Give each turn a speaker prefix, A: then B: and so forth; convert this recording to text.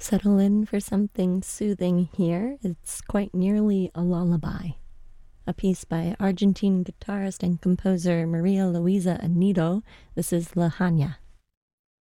A: Settle in for something soothing here. It's quite nearly a lullaby. A piece by Argentine guitarist and composer Maria Luisa Anido. This is La Haña.